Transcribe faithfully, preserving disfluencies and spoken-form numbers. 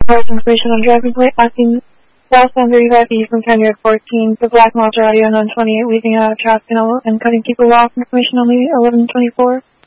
Information on driving plate asking southbound thirty-five E from County Road fourteen to Black Monster Audio nine twenty-eight, leaving out of traffic and cutting people off. Information only eleven twenty-four.